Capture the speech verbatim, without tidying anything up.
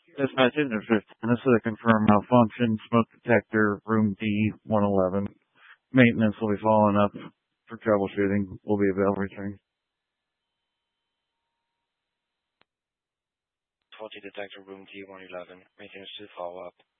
Dispatch Interest. This is a confirmed malfunction. Smoke detector, room D one eleven. Maintenance will be following up for troubleshooting. Will be available return. Faulty detector, room D one eleven. Maintenance to follow up.